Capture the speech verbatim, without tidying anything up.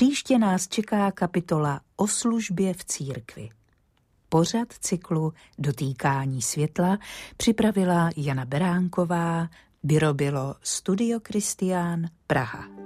Příště nás čeká kapitola o službě v církvi. Pořad cyklu Dotýkání světla připravila Jana Beránková, vyrobilo Studio Kristián, Praha.